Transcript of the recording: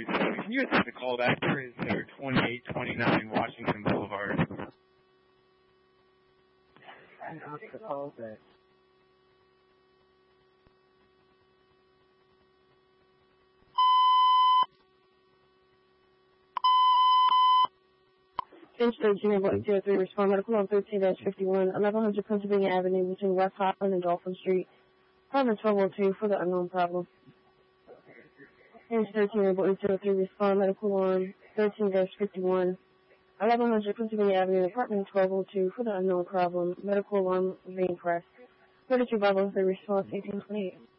442. Can you assist the call back? There is 2829 Washington Boulevard. What's the call back? Finch 13-03, respond medical on 13-51, 1100 Pennsylvania Avenue between West Highland and Dolphin Street. Apartment 1202 for the unknown problem. Finch 13-03, respond medical on 13-51, 1100 Pennsylvania Avenue, apartment 1202 for the unknown problem. Medical alarm being pressed. 32 Bravo 3, response 1828.